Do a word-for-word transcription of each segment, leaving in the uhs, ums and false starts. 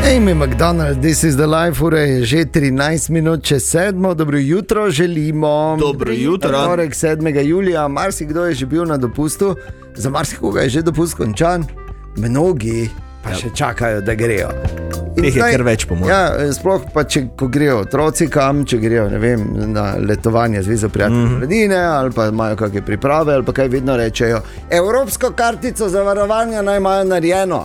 Amy McDonald, this is the life, ura je že trinajst minut čez sedmo, dobro jutro želimo. Dobro jutro. Torek sedmega julija, marsikdo je že bil na dopustu, za marsikoga je že dopust končan, mnogi pa še čakajo, da grejo. Teh je kar več, po mojem. Ja, sploh pa, če ko grejo otroci kam, če grejo, ne vem, na letovanje Zvezo prijateljev mladine, mm -hmm. ali pa imajo kakšne priprave, ali pa kaj vedno rečejo, evropsko kartico zavarovanja naj imajo narejeno.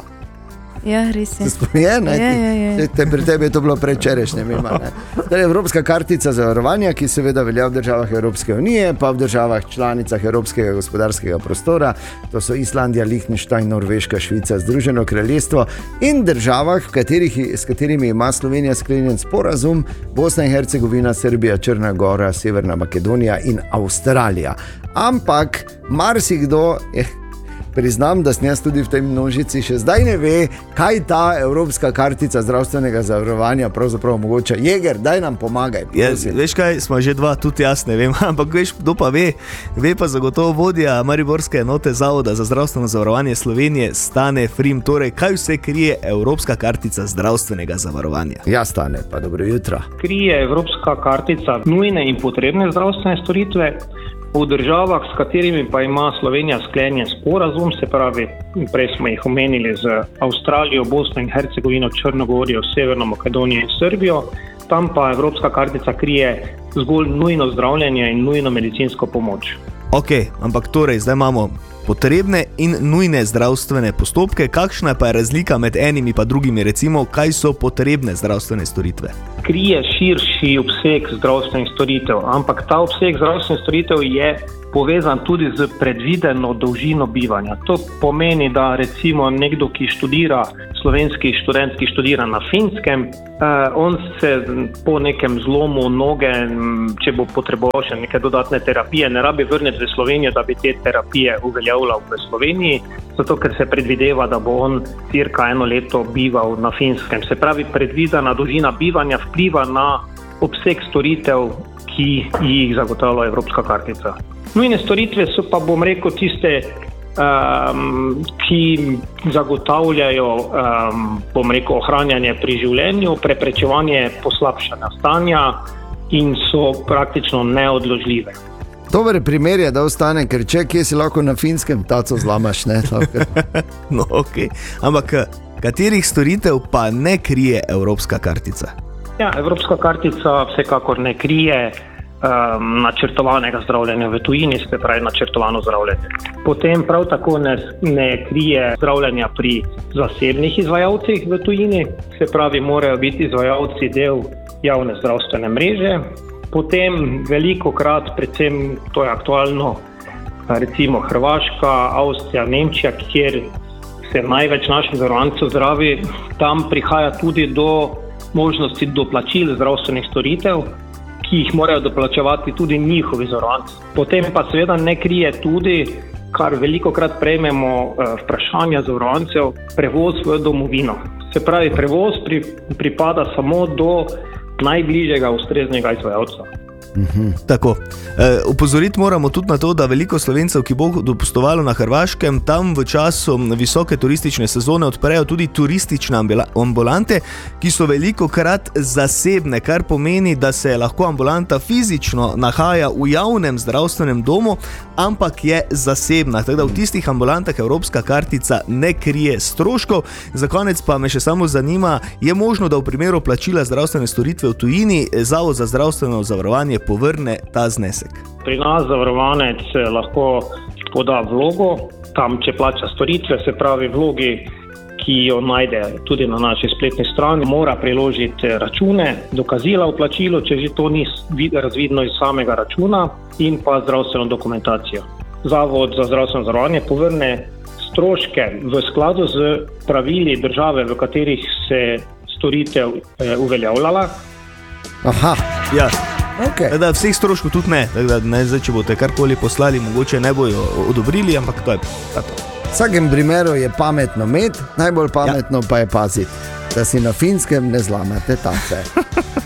Ja, res je. Je, ne? Je, je, je. Te, pri tebi je to bilo prečerajšnje. Torej, evropska kartica zavarovanja, ki seveda velja v državah Evropske unije, pa v državah članicah Evropskega gospodarskega prostora, to so Islandija, Liechtenstein, Norveška, Švica, Združeno kraljestvo, in državah, v katerih, s katerimi ima Slovenija sklenjen sporazum, Bosna in Hercegovina, Srbija, Črna Gora, Severna Makedonija in Avstralija. Ampak marsikdo je, priznam, da sem jaz tudi v tej množici, še zdaj ne ve, kaj ta evropska kartica zdravstvenega zavarovanja pravzaprav omogoča. Jeger, daj nam pomagaj. Ja, veš kaj, smo že dva, tudi jaz ne vem, ampak veš, kdo pa ve, ve pa zagotovo vodja mariborske enote Zavoda za zdravstveno zavarovanje Slovenije, Stane Frim. Torej, kaj vse krije evropska kartica zdravstvenega zavarovanja? Ja, Stane, pa dobro jutro. Krije evropska kartica nujne in potrebne zdravstvene storitve v državah, s katerimi pa ima Slovenija sklenjen sporazum, se pravi, prej smo jih omenili z Avstralijo, Bosno in Hercegovino, Črno Gorijo, Severno Makedonijo in Srbijo. Tam pa evropska kartica krije zgolj nujno zdravljenje in nujno medicinsko pomoč. Ok, ampak torej, zdaj imamo potrebne in nujne zdravstvene postopke. Kakšna pa je razlika med enimi pa drugimi, recimo, kaj so potrebne zdravstvene storitve? Krije širši obseg zdravstvenih storitev, ampak ta obseg zdravstvenih storitev je povezan tudi z predvideno dolžino bivanja. To pomeni, da recimo nekdo, ki študira, slovenski študent, ki študira na Finskem, eh, on se po nekem zlomu noge, če bo potreboval še neke dodatne terapije, ne rabi vrniti v Slovenijo, da bi te terapije uveljavljal v Sloveniji, zato ker se predvideva, da bo on cirka eno leto bival na Finskem. Se pravi, predvidena dolžina bivanja vpliva na obseg storitev, ki jih zagotavlja evropska kartica. Nujne storitve so pa, bom rekel, tiste, um, ki zagotavljajo, um, bom rekel, ohranjanje pri življenju, preprečevanje poslabšanja stanja in so praktično neodložljive. Dober primer je, da ostane, ker če kje si lahko na Finskem taco zlamaš, ne? No, ok. Ampak katerih storitev pa ne krije evropska kartica? Ja, evropska kartica vsekakor ne krije um, načrtovanega zdravljenja v tujini, se pravi načrtovano zdravljenje. Potem prav tako ne, ne krije zdravljenja pri zasebnih izvajalcih v tujini, se pravi morajo biti izvajalci del javne zdravstvene mreže. Potem veliko krat, predvsem to je aktualno, recimo Hrvaška, Avstrija, Nemčija, kjer se največ naših zavarovancev zdravi, tam prihaja tudi do možnosti doplačil zdravstvenih storitev, ki jih morajo doplačevati tudi njihovi zavarovanci. Potem pa seveda ne krije tudi, kar veliko krat prejmemo vprašanja zavarovancev, prevoz v domovino. Se pravi, prevoz pri, pripada samo do najbližjega ustreznega izvajalca. Uhum. Tako. E, upozoriti moramo tudi na to, da veliko Slovencev, ki bo dopustovalo na Hrvaškem, tam v času visoke turistične sezone odprejo tudi turistične ambulante, ki so veliko krat zasebne, kar pomeni, da se lahko ambulanta fizično nahaja v javnem zdravstvenem domu, ampak je zasebna. Tako da v tistih ambulantah evropska kartica ne krije stroškov. Za konec pa me še samo zanima, je možno, da v primeru plačila zdravstvene storitve v tujini Zavod za zdravstveno zavarovanje povrne ta znesek? Pri nas zavarovanec lahko poda vlogo, tam če plača storitve, se pravi vlogi, ki jo najde tudi na naši spletni strani, mora priložiti račune, dokazila o plačilu, če že to ni razvidno iz samega računa, in pa zdravstveno dokumentacijo. Zavod za zdravstveno zavarovanje povrne stroške v skladu z pravili države, v katerih se storitev eh, uveljavljala. Aha, ja. Okay. Da, vseh stroškov tudi ne, da ne, zdaj, če boste karkoli poslali, mogoče ne bojo odobrili, ampak to je to. V vsakem primeru je pametno imeti, najbolj pametno ja. pa je paziti, da si na Finskem ne zlamate tace.